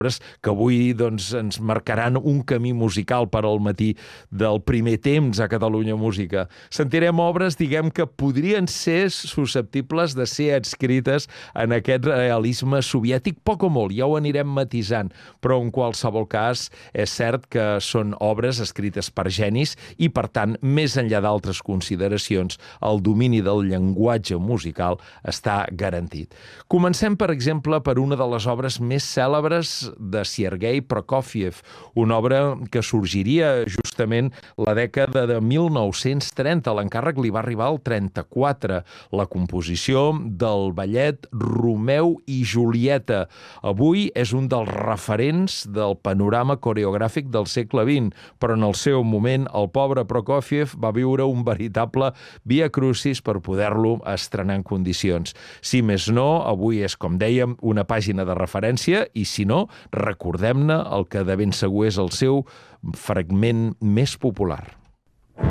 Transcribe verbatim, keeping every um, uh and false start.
que avui doncs, ens marcaran un camí musical per al matí del primer temps a Catalunya Música. Sentirem obres, diguem, que podrien ser susceptibles de ser adscrites en aquest realisme soviètic, poc o molt, ja ho anirem matisant, però en qualsevol cas és cert que són obres escrites per genis i, per tant, més enllà d'altres consideracions, el domini del llenguatge musical està garantit. Comencem, per exemple, per una de les obres més cèlebres de Sergei Prokofiev, una obra que sorgiria justament la dècada de mil nou-cents trenta. L'encàrrec li va arribar al trenta-quatre, la composició del ballet Romeu i Julieta. Avui és un dels referents del panorama coreogràfic del segle vint, però en el seu moment el pobre Prokofiev va viure un veritable via crucis per poder-lo estrenar en condicions. Si més no, avui és, com dèiem, una pàgina de referència i, si no, recordem-ne el que de ben segur és el seu fragment més popular.